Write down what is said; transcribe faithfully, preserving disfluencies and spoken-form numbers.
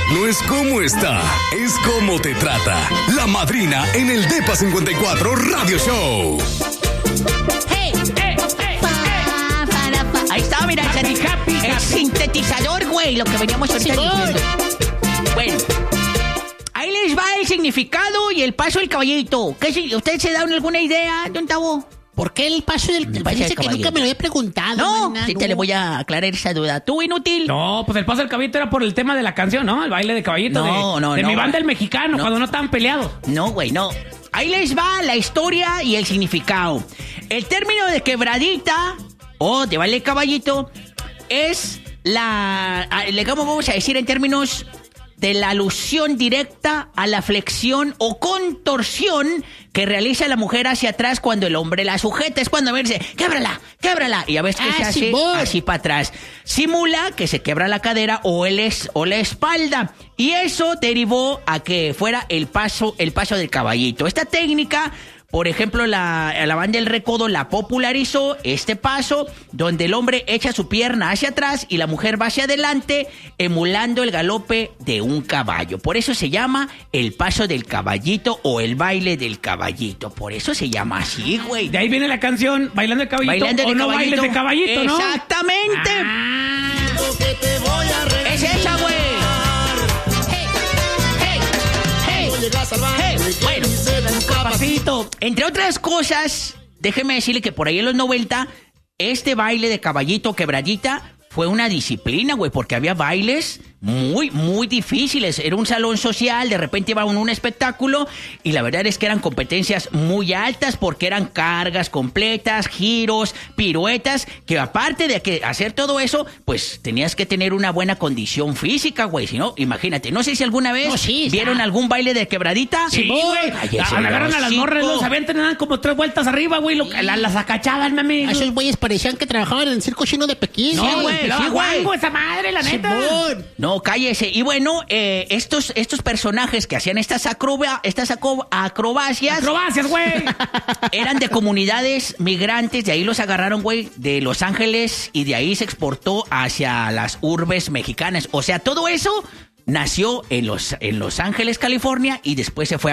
no es cómo está, es cómo te trata. La Madrina en el Depa cincuenta y cuatro Radio Show. ¡Hey! ¡Eh! ¡Eh! Pa, para, pa. Ahí está, mira, Happy, el, happy, el happy. sintetizador, güey, lo que veníamos ahorita Sí, diciendo. Bueno, ahí les va el significado y el paso del caballito. ¿Qué, si ¿Ustedes se dan alguna idea, don Tavo? ¿Por qué el paso del... El paso Fíjese del que nunca caballito. me lo había preguntado. No, maná, sí no. te le voy a aclarar esa duda. ¿Tú, inútil? No, pues el paso del caballito era por el tema de la canción, ¿no? El baile de caballito. No, de, no, de no. mi banda el mexicano, No. cuando no estaban peleados. No, güey, no. Ahí les va la historia y el significado. El término de quebradita o de baile de caballito es la... a- le vamos vamos a decir en términos de la alusión directa a la flexión o contorsión que realiza la mujer hacia atrás cuando el hombre la sujeta. Es cuando a ver dice, québrala, québrala. Y a veces que Ah, se hace Simón. así para atrás. Simula que se quebra la cadera o, el es, o la espalda. Y eso derivó a que fuera el paso, el paso del caballito. Esta técnica... Por ejemplo, la, la banda El Recodo la popularizó, este paso, donde el hombre echa su pierna hacia atrás y la mujer va hacia adelante, emulando el galope de un caballo. Por eso se llama el paso del caballito o el baile del caballito. Por eso se llama así, güey. De ahí viene la canción, bailando de caballito. Bailando o de no caballito. bailes de caballito, ¿no? Exactamente. Ah. Es esa, güey. Hey, hey, hey, hey. Bueno, Papacito. entre otras cosas, déjeme decirle que por ahí en los noventa, este baile de caballito quebradita fue una disciplina, güey, porque había bailes muy, muy difíciles. Era un salón social, de repente iba a un, un espectáculo y la verdad es que eran competencias muy altas porque eran cargas completas, giros, piruetas, que aparte de que hacer todo eso, pues tenías que tener una buena condición física, güey. Si no, imagínate, no sé si alguna vez No, sí, está. vieron algún baile de quebradita. Sí, güey. Cállese, A- Agarran a las hocico. morras, los avientan y dan como tres vueltas arriba, güey. lo- la- Las acachaban, mami. A esos güeyes parecían que trabajaban en el circo chino de Pekín. No, Sí, güey. güey, Sí, sí, güey. güey. Esa madre, la neta. Simón. No, cállese. Y bueno, eh, estos, estos personajes que hacían estas, acroba- estas acro- acrobacias Acrobacias, güey. eran de comunidades migrantes, de ahí los agarraron, güey, de Los Ángeles y de ahí se exportó hacia las urbes mexicanas. O sea, todo eso nació en Los, en Los Ángeles, California y después se fue a